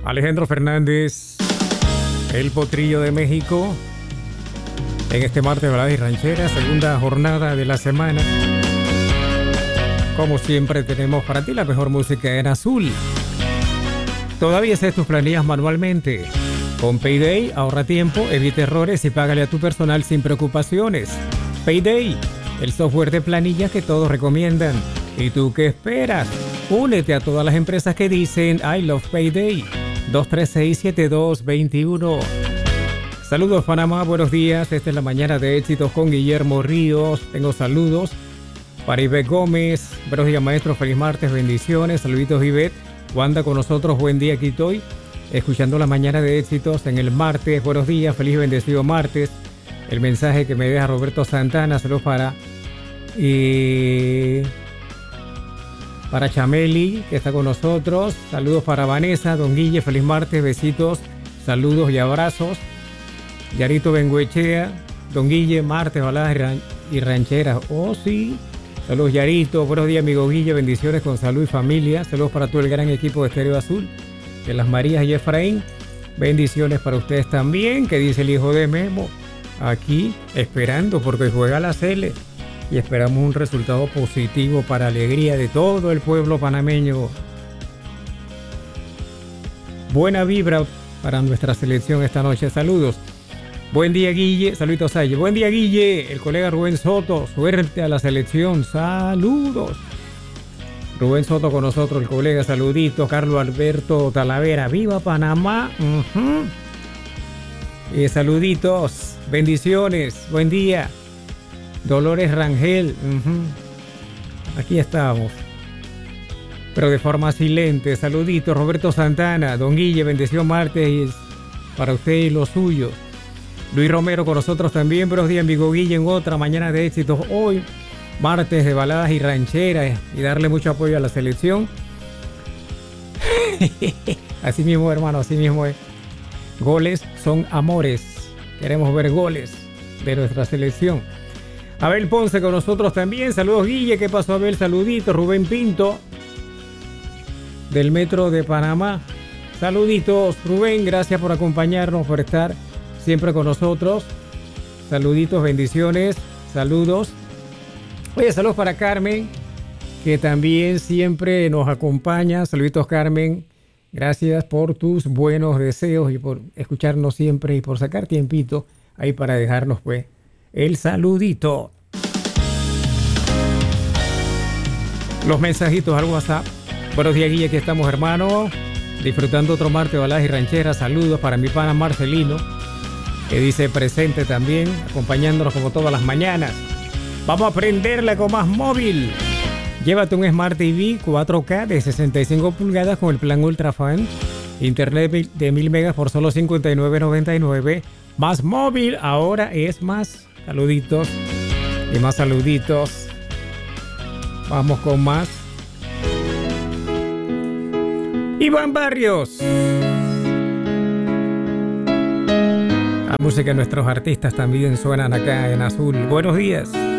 Alejandro Fernández, el Potrillo de México, en este martes de Baladas y Rancheras, segunda jornada de la semana. Como siempre tenemos para ti la mejor música en azul. Todavía haces tus planillas manualmente. Con Payday ahorra tiempo, evita errores y págale a tu personal sin preocupaciones. Payday, el software de planillas que todos recomiendan. ¿Y tú qué esperas? Únete a todas las empresas que dicen I love Payday. 236-7221. Saludos Panamá, buenos días. Esta es la mañana de éxitos con Guillermo Ríos. Tengo saludos para Ivette Gómez. Buenos días maestro, feliz martes, bendiciones. Saluditos Ivette. Wanda con nosotros, buen día, aquí estoy. Escuchando la mañana de éxitos en el martes. Buenos días, feliz y bendecido martes. El mensaje que me deja Roberto Santana. Saludos para Chameli, que está con nosotros. Saludos para Vanessa, Don Guille, feliz martes, besitos, saludos y abrazos. Yarito Benguechea, Don Guille, martes, baladas y rancheras. Oh, sí. Saludos, Yarito. Buenos días, amigo Guille. Bendiciones con salud y familia. Saludos para todo el gran equipo de Estéreo Azul, de Las Marías y Efraín. Bendiciones para ustedes también. Que dice el hijo de Memo. Aquí esperando porque juega la Cele. Y esperamos un resultado positivo para alegría de todo el pueblo panameño. Buena vibra para nuestra selección esta noche. Saludos. Buen día, Guille. Saluditos a ella. Buen día, Guille. El colega Rubén Soto. Suerte a la selección. Saludos. Rubén Soto con nosotros, el colega. Saluditos. Carlos Alberto Talavera. ¡Viva Panamá! Saluditos. Bendiciones. Buen día. Dolores Rangel. Aquí estamos. Pero de forma silente. Saluditos. Roberto Santana. Don Guille, bendición martes para usted y los suyos. Luis Romero con nosotros también. Buenos días, amigo Guille, en otra mañana de éxitos. Hoy, martes de baladas y rancheras. Y darle mucho apoyo a la selección. Así mismo, hermano, así mismo es. Goles son amores. Queremos ver goles de nuestra selección. Abel Ponce con nosotros también. Saludos, Guille. ¿Qué pasó, Abel? Saluditos. Rubén Pinto, del Metro de Panamá. Saluditos, Rubén. Gracias por acompañarnos, por estar siempre con nosotros. Saluditos, bendiciones. Saludos. Oye, saludos para Carmen, que también siempre nos acompaña. Saluditos, Carmen. Gracias por tus buenos deseos y por escucharnos siempre y por sacar tiempito ahí para dejarnos, pues, el saludito. Los mensajitos al WhatsApp. Buenos días, Guille, aquí estamos, hermano. Disfrutando otro martes de baladas y rancheras. Saludos para mi pana Marcelino, que dice presente también, acompañándonos como todas las mañanas. Vamos a prenderla con más móvil. Llévate un Smart TV 4K de 65 pulgadas con el plan Ultra Fan. Internet de 1000 megas por solo $59.99. Más móvil, ahora es más. Saluditos y más saluditos. Vamos con más. Iván Barrios. La música de nuestros artistas también suenan acá en azul. Buenos días.